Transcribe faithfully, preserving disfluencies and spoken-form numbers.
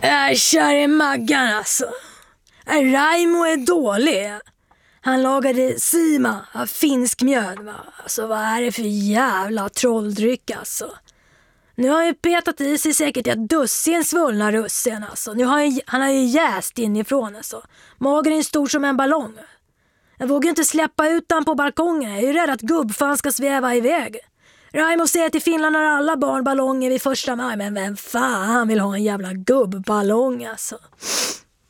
Äh, käre Maggan alltså. Äh, Raimo är dålig. Han lagade sima av finsk mjöl, va? Alltså vad är det för jävla trolldryck alltså. Nu har han ju petat i sig säkert ett dussin svullna russin alltså. Nu har han, han har ju jäst inifrån alltså. Magen är stor som en ballong. Jag vågar inte släppa ut han på balkongen. Jag är ju rädd att gubbfan ska sväva iväg. Raimo säger till Finland när alla barn ballonger vid första maj. Men vem fan vill ha en jävla gubbballong alltså?